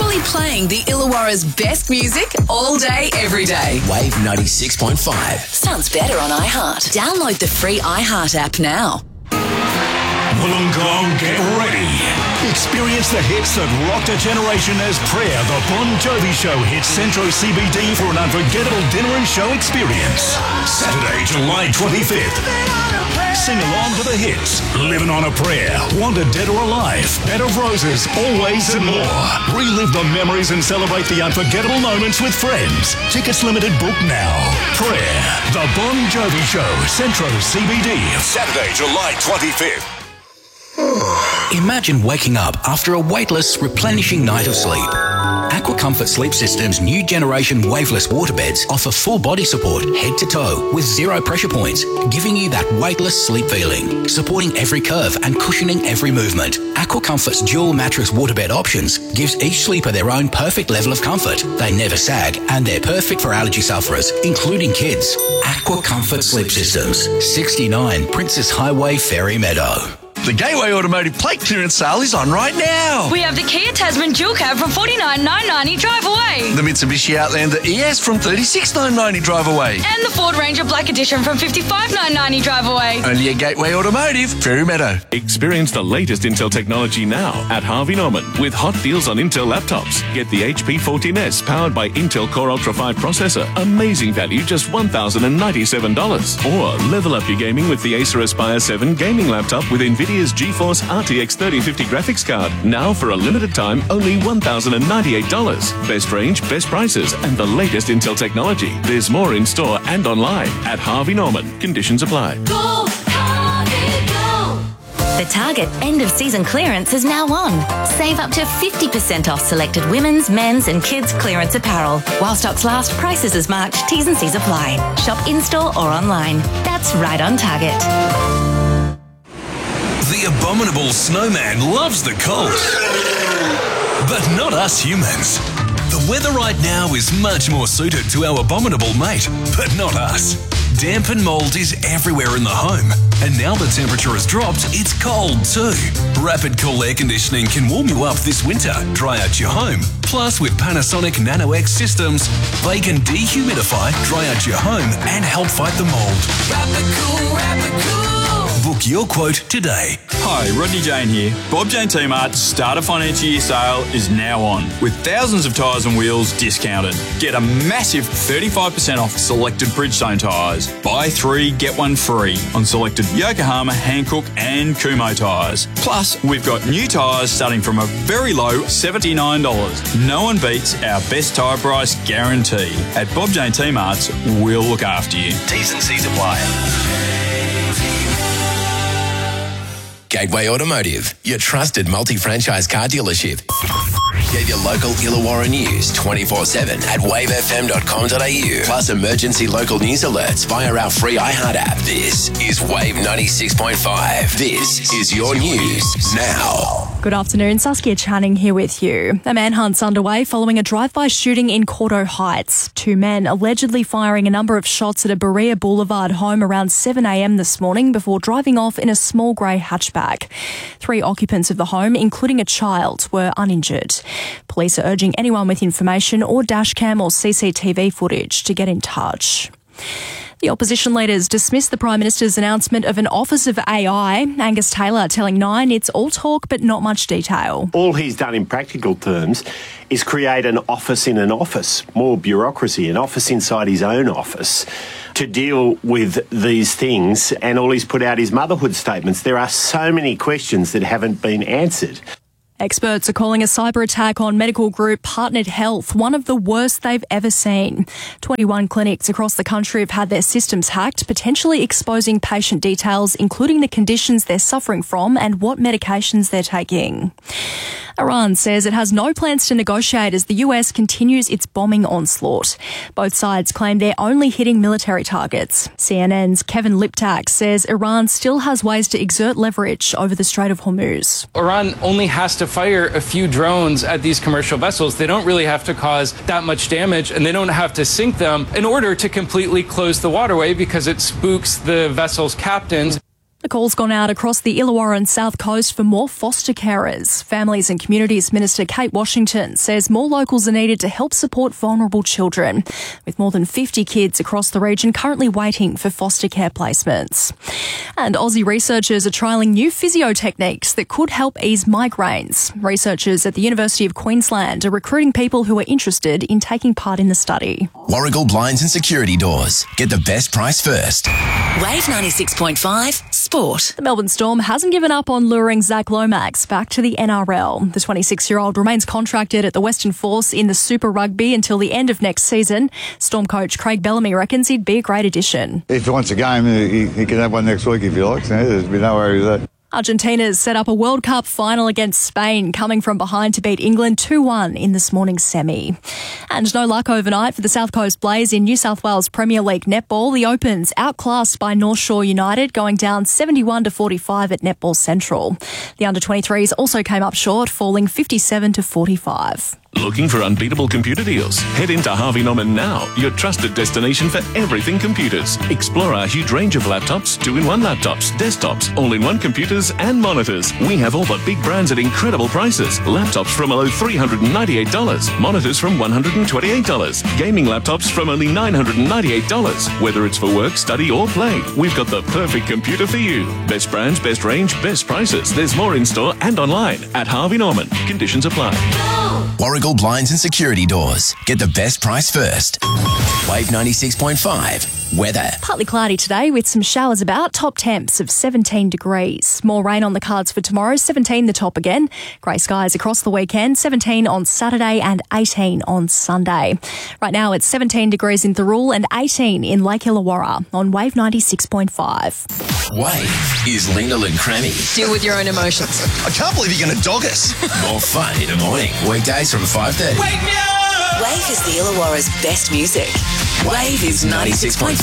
proudly playing the Illawarra's best music all day, every day. Wave 96.5. Sounds better on iHeart. Download the free iHeart app now. Wollongong, get ready. Experience the hits that rocked a generation as Prayer, the Bon Jovi Show, hits Centro CBD for an unforgettable dinner and show experience. Saturday, July 25th. Sing along to the hits. Living on a Prayer, Wanted Dead or Alive, Bed of Roses, Always and more. Relive the memories and celebrate the unforgettable moments with friends. Tickets limited, book now. Prayer, the Bon Jovi Show, Centro CBD. Saturday, July 25th. Imagine waking up after a weightless, replenishing night of sleep. Aqua Comfort Sleep System's new generation waveless waterbeds offer full body support head to toe with 0 pressure points, giving you that weightless sleep feeling, supporting every curve and cushioning every movement. Aqua Comfort's dual mattress waterbed options gives each sleeper their own perfect level of comfort. They never sag and they're perfect for allergy sufferers, including kids. Aqua Comfort Sleep Systems, 69 Princess Highway, Ferry Meadow. The Gateway Automotive plate clearance sale is on right now. We have the Kia Tasman Dual Cab from $49,990 drive away. The Mitsubishi Outlander ES from $36,990 drive away. And the Ford Ranger Black Edition from $55,990 drive away. Only at Gateway Automotive, Ferry Meadow. Experience the latest Intel technology now at Harvey Norman with hot deals on Intel laptops. Get the HP 14S powered by Intel Core Ultra 5 processor. Amazing value, just $1,097. Or level up your gaming with the Acer Aspire 7 gaming laptop with NVIDIA's GeForce RTX 3050 graphics card. Now for a limited time, only $1,098. Best range, best prices, and the latest Intel technology. There's more in store and online at Harvey Norman. Conditions apply. Go, Harvey, go! The Target end of season clearance is now on. Save up to 50% off selected women's, men's, and kids' clearance apparel. While stocks last, prices as marked, T's and C's apply. Shop in-store or online. That's right on Target. The abominable snowman loves the cold, but not us humans. The weather right now is much more suited to our abominable mate, but not us. Damp and mould is everywhere in the home, and now the temperature has dropped, it's cold too. Rapid Cool Air Conditioning can warm you up this winter, dry out your home. Plus, with Panasonic Nano-X systems, they can dehumidify, dry out your home, and help fight the mould. Rapid Cool, Rapid Cool! Book your quote today. Hi, Rodney Jane here. Bob Jane T-Mart's Starter Financial Year sale is now on, with thousands of tyres and wheels discounted. Get a massive 35% off selected Bridgestone tyres. Buy 3, get 1 free on selected Yokohama, Hankook and Kumho tyres. Plus, we've got new tyres starting from a very low $79. No one beats our best tyre price guarantee. At Bob Jane T-Mart's, we'll look after you. T's and C's apply. Gateway Automotive, your trusted multi-franchise car dealership. Get your local Illawarra news 24/7 at wavefm.com.au. Plus emergency local news alerts via our free iHeart app. This is Wave 96.5. This is your news now. Good afternoon, Saskia Channing here with you. A manhunt's underway following a drive-by shooting in Cordo Heights. 2 men allegedly firing a number of shots at a Berea Boulevard home around 7 a.m. this morning before driving off in a small grey hatchback. 3 occupants of the home, including a child, were uninjured. Police are urging anyone with information or dashcam or CCTV footage to get in touch. The opposition leaders dismissed the Prime Minister's announcement of an Office of AI. Angus Taylor telling Nine it's all talk but not much detail. All he's done in practical terms is create an office in an office, more bureaucracy, an office inside his own office to deal with these things, and all he's put out is motherhood statements. There are so many questions that haven't been answered. Experts are calling a cyber attack on medical group Partnered Health one of the worst they've ever seen. 21 clinics across the country have had their systems hacked, potentially exposing patient details, including the conditions they're suffering from and what medications they're taking. Iran says it has no plans to negotiate as the US continues its bombing onslaught. Both sides claim they're only hitting military targets. CNN's Kevin Liptak says Iran still has ways to exert leverage over the Strait of Hormuz. Iran only has to fire a few drones at these commercial vessels. They don't really have to cause that much damage, and they don't have to sink them in order to completely close the waterway because it spooks the vessel's captains. The call's gone out across the Illawarra and South Coast for more foster carers. Families and Communities Minister Kate Washington says more locals are needed to help support vulnerable children, with more than 50 kids across the region currently waiting for foster care placements. And Aussie researchers are trialling new physio techniques that could help ease migraines. Researchers at the University of Queensland are recruiting people who are interested in taking part in the study. Warragul Blinds and Security Doors. Get the best price first. Wave 96.5 Sport. The Melbourne Storm hasn't given up on luring Zach Lomax back to the NRL. The 26-year-old remains contracted at the Western Force in the Super Rugby until the end of next season. Storm coach Craig Bellamy reckons he'd be a great addition. If he wants a game, he can have one next week if he likes. There's been no worry with that. Argentina's set up a World Cup final against Spain, coming from behind to beat England 2-1 in this morning's semi. And no luck overnight for the South Coast Blaze in New South Wales Premier League netball. The Opens outclassed by North Shore United, going down 71-45 at Netball Central. The under-23s also came up short, falling 57-45. Looking for unbeatable computer deals? Head into Harvey Norman now, your trusted destination for everything computers. Explore our huge range of laptops, 2-in-1 laptops, desktops, all-in-one computers and monitors. We have all the big brands at incredible prices. Laptops from a low $398, monitors from $128, gaming laptops from only $998. Whether it's for work, study or play, we've got the perfect computer for you. Best brands, best range, best prices. There's more in store and online at Harvey Norman. Conditions apply. Warragul Blinds and Security Doors. Get the best price first. Wave 96.5. Weather. Partly cloudy today with some showers about. Top temps of 17 degrees. More rain on the cards for tomorrow. 17 the top again. Grey skies across the weekend. 17 on Saturday and 18 on Sunday. Right now it's 17 degrees in Thirroul and 18 in Lake Illawarra on Wave 96.5. Wave is Lindell and Crammy. Deal with your own emotions. I can't believe you're going to dog us. More fun in the morning. Weekdays from 5:30. Wave is the Illawarra's best music. Wave is 96.5.